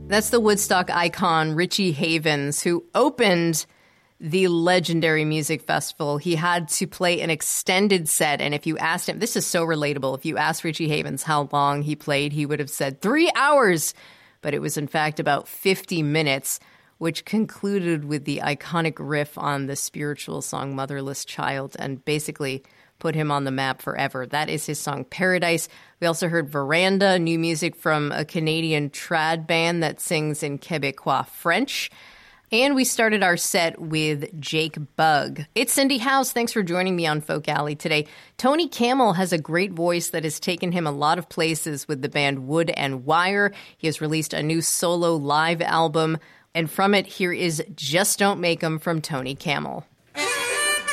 That's the Woodstock icon, Richie Havens, who opened the legendary music festival. He had to play an extended set, and if you asked him, this is so relatable, if you asked Richie Havens how long he played, he would have said 3 hours, but it was in fact about 50 minutes, which concluded with the iconic riff on the spiritual song Motherless Child, and basically put him on the map forever. That is his song Paradise. We also heard Veranda, new music from a Canadian trad band that sings in Quebecois French. And we started our set with Jake Bugg. It's Cindy House. Thanks for joining me on Folk Alley today. Tony Camel has a great voice that has taken him a lot of places with the band Wood and Wire. He has released a new solo live album. And from it, here is Just Don't Make 'Em from Tony Camel.